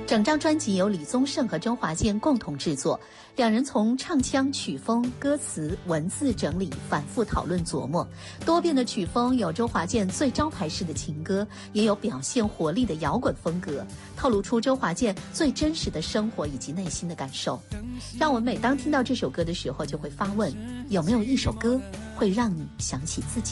整张专辑由李宗盛和周华健共同制作，两人从唱腔、曲风、歌词、文字整理反复讨论琢磨。多变的曲风有周华健最招牌式的情歌，也有表现活力的摇滚风格，透露出周华健最真实的生活以及内心的感受。让我们每当听到这首歌的时候，就会发问：有没有一首歌会让你想起自己？